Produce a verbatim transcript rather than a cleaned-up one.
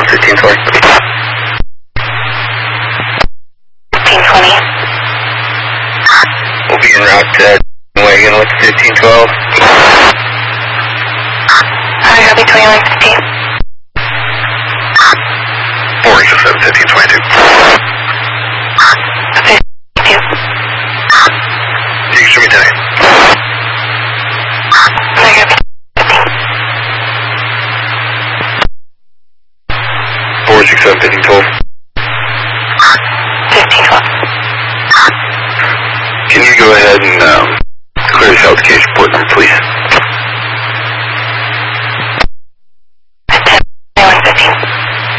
fifteen twenty. fifteen twenty. We'll be en route to Wagon with fifteen twelve. Alright, I'll be twenty-one fifteen. four six seven, fifteen twenty-two. fifty-two. You can show me ten. Negative fifteen. four six seven, fifteen twelve. fifteen twelve. Can you go ahead and um, clear the South Cage port number, please?